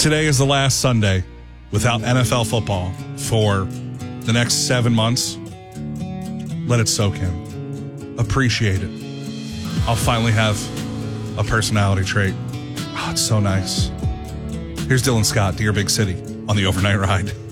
today is the last Sunday without NFL football for the next 7 months, let it soak in. Appreciate it. I'll finally have a personality trait. Oh, it's so nice. Here's Dylan Scott, Dear Big City, on the Overnight Ride.